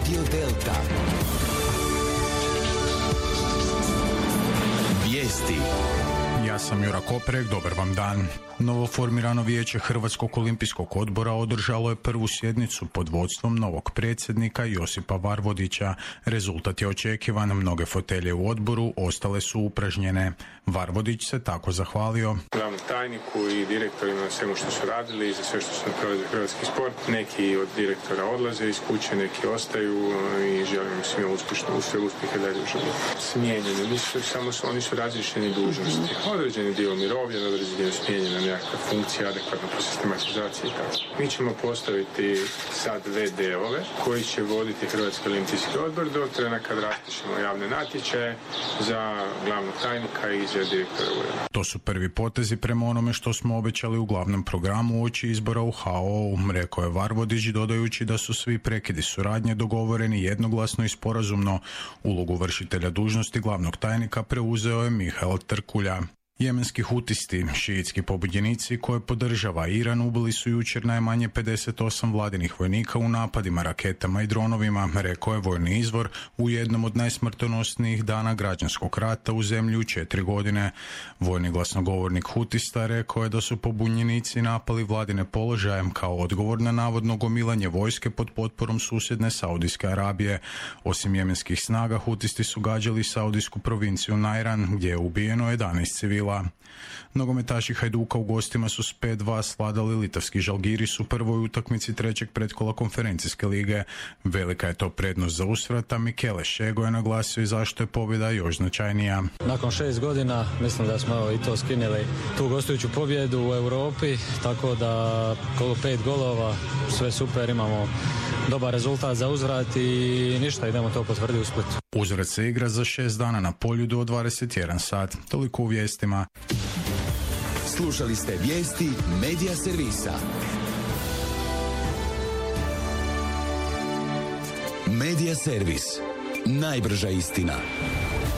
Radio Delta. Vijesti. Ja sam Jura Koprek, dobar vam dan. Novoformirano vijeće Hrvatskog olimpijskog odbora održalo je prvu sjednicu pod vodstvom novog predsjednika Josipa Varvodića. Rezultat je očekivan, mnoge fotelje u odboru ostale su upražnjene. Varvodić se tako zahvalio glavnom tajniku i direktorima na svemu što su radili i za sve što su napravili za hrvatski sport. Neki od direktora odlaze iz kuće, neki ostaju i želimo svima sve uspjehe dalje u životu. Smijenjeni, oni su različeni dužnosti. Određeni dio mirovljen, određeni dio smijenjena nekakva funkcija, adekvatna po sistematizaciji i tako. Mi ćemo postaviti sad VD-ove koji će voditi Hrvatski olimpijski odbor do trena kad raspišemo javne natječaje za glavnog tajnika i za direktora ureda. To su prvi potezi prema onome što smo obećali u glavnom programu uoči izbora u HOO, rekao je Varvodić, dodajući da su svi prekidi suradnje dogovoreni jednoglasno i sporazumno. Ulogu vršitelja dužnosti glavnog tajnika preuzeo je Mihael Trkulja. Jemenski hutisti, šiitski pobunjenici koje podržava Iran, ubili su jučer najmanje 58 vladinih vojnika u napadima raketama i dronovima, rekao je vojni izvor u jednom od najsmrtonosnijih dana građanskog rata u zemlji u 4 godine. Vojni glasnogovornik hutista rekao je da su pobunjenici napali vladine položaje kao odgovor na navodno gomilanje vojske pod potporom susjedne Saudijske Arabije. Osim jemenskih snaga, hutisti su gađali saudijsku provinciju Najran, gdje je ubijeno 11 civila. Nogometaši Hajduka u gostima su s 5-2 svladali litavski Žalgiris u prvoj utakmici trećeg pretkola konferencijske lige. Velika je to prednost za usvrata. Mikele Šego je naglasio i zašto je pobjeda još značajnija. Nakon 6 godina mislim da smo i to skinuli tu gostujuću pobjedu u Europi, tako da kolo 5 golova, sve super, imamo dobar rezultat za uzvrat i ništa, idemo to potvrditi u Splitu. Uzvrat se igra za 6 dana na Poljudu od 21 sat. Toliko u vijestima. Slušali ste vijesti Medija servisa. Medija servis. Najbrža istina.